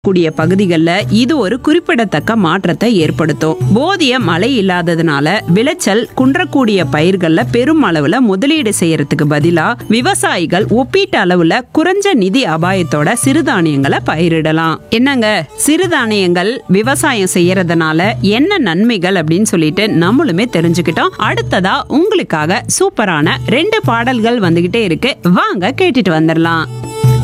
கூடிய பகுதிகளில் இது ஒரு குறிப்பிடத்தக்க மாற்றத்தை ஏற்படுத்தும். போதிய மழை இல்லாததுனால விளைச்சல் குன்றக்கூடிய பயிர்கள்ல பெரும் அளவுல முதலீடு செய்யறதுக்கு பதிலா விவசாயிகள் ஒப்பீட்டு அளவுல குறைஞ்ச நிதி அபாயத்தோட சிறுதானியங்களை பயிரிடலாம். என்னங்க, சிறுதானியங்கள் விவசாயம் செய்யறதுனால என்ன நன்மைகள் அப்படின்னு சொல்லிட்டு நம்மளுமே தெரிஞ்சுக்கிட்டோம். அடுத்ததா உங்களுக்காக சூப்பரான 2 பாடல்கள் வந்துகிட்டே இருக்கு. வாங்க கேட்டுட்டு வந்துடலாம்.